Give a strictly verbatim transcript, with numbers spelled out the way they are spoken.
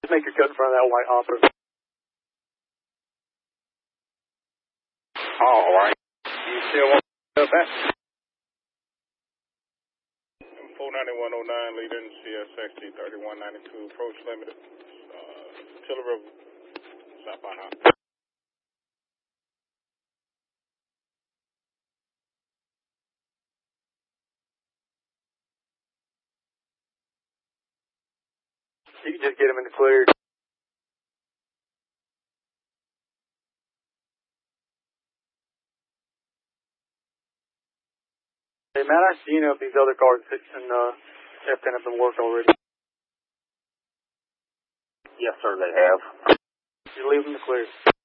Make your cut in front of that white hopper. All right. You still want to up that? four ninety-one oh nine, leading C S X T thirty-one ninety-two, approach limited. Uh, Tiller River, southbound high. You can just get him in the clear. Hey, Matt, I see you know if these other cars and uh, F ten have been worked already. Yes, sir, they have. You leave them in the clear.